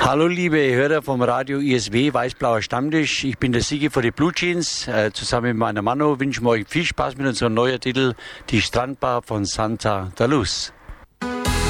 Hallo liebe Hörer vom Radio ISW Weiß-Blauer Stammtisch. Ich bin der Sigi von den Blue Jeans. Zusammen mit meiner Mano wünschen wir euch viel Spaß mit unserem neuen Titel Die Strandbar von Santa da Luz.